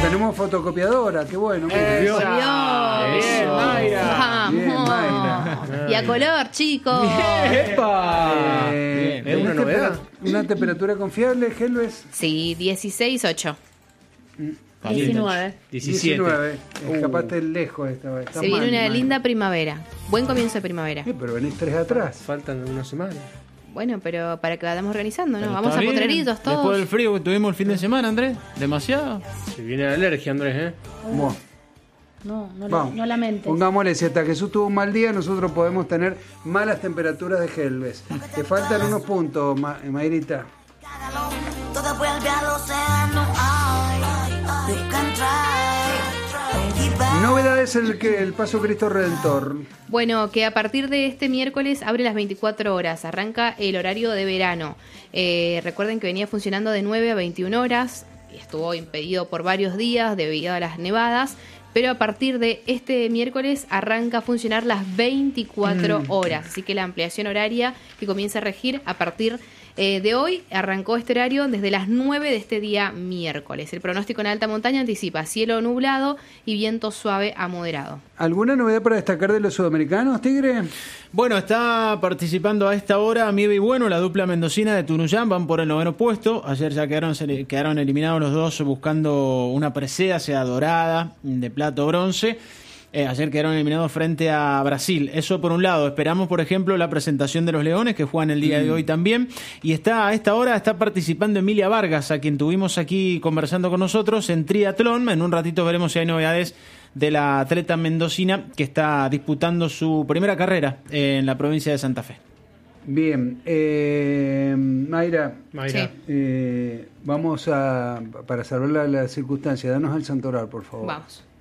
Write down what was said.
tenemos fotocopiadora, qué bueno. Bien, Eso. Mayra. Vamos. Bien, Mayra. Y a color, chicos. ¡Epa! Bien. ¿Es una novedad? Una temperatura confiable, Helves. Sí, 16,8. 19. 19. Escapaste lejos esta vez. Está Se viene mal, una Mayra. linda primavera. Buen comienzo de primavera. Pero venís 3 atrás. Faltan una semana. Bueno, pero para que vayamos organizando, ¿no? Pero Vamos está a bien. Potreritos todos. Después del frío que tuvimos el fin de semana, Andrés. ¿Demasiado? Se viene la alergia, Andrés, ¿eh? Bueno, vamos. No lamentes. Pongámosle, si hasta Jesús tuvo un mal día, nosotros podemos tener malas temperaturas de Helves. Te faltan unos puntos, Mayrita. Todo vuelve al océano. You can try. Novedades el Paso Cristo Redentor. Bueno, que a partir de este miércoles abre las 24 horas, arranca el horario de verano. Recuerden que venía funcionando de 9 a 21 horas, estuvo impedido por varios días debido a las nevadas, pero a partir de este miércoles arranca a funcionar las 24 horas, así que la ampliación horaria que comienza a regir a partir de hoy arrancó este horario desde las 9 de este día miércoles. El pronóstico en alta montaña anticipa cielo nublado y viento suave a moderado. ¿Alguna novedad para destacar de los sudamericanos, Tigre? Bueno, está participando a esta hora Mieve y Bueno, la dupla mendocina de Tunuyán, van por el 9º puesto. Ayer ya quedaron eliminados los dos buscando una presea, sea dorada, de plata o bronce. Ayer quedaron eliminados frente a Brasil. Eso por un lado. Esperamos, por ejemplo, la presentación de los Leones, que juegan el día de hoy también. Y a esta hora está participando Emilia Vargas, a quien tuvimos aquí conversando con nosotros en triatlón. En un ratito veremos si hay novedades de la atleta mendocina que está disputando su primera carrera en la provincia de Santa Fe. Bien. Mayra. Sí. Vamos para salvar la circunstancia, danos el santoral, por favor. Vamos.